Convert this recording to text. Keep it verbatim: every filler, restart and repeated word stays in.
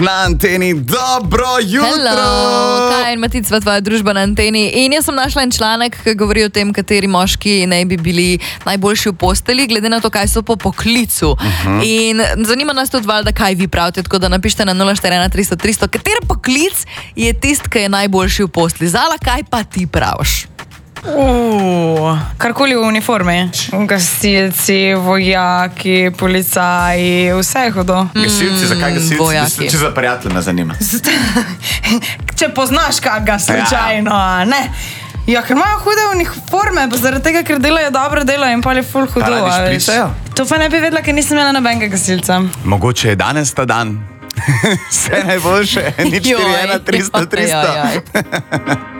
Na anteni, dobro jutro! Hello, kaj je Matica, tvoja družba na anteni. In jaz sem našla en članek, ki govori o tem, kateri moški naj bi bili najboljši v posteli, glede na to, kaj so po poklicu. Uh-huh. In zanima nas tudi valjda, kaj vi pravite, tako da napište na nula štiri ena tristo tristo, kateri poklic je tist, ki je najboljši v posteli. Zala, kaj pa ti praviš? Uh, karkoli v uniformi. Gasilci, vojaki, policaji, vse je hudo. Gasilci, zakaj gasilci? vojaki. Če za prijatelj me zanima. Če poznaš kakega slučajno, a ne? Ja, ker imajo hude uniforme, pa zaradi tega, ker delajo dobro delo in pa je ful hudo. Pa radi a veš. špricajo? To pa ne bi vedela, ker nisem imela nobenega gasilca. Mogoče je danes ta dan. Vse najboljše, nič štiri ena tristo tristo. Joj, joj, joj.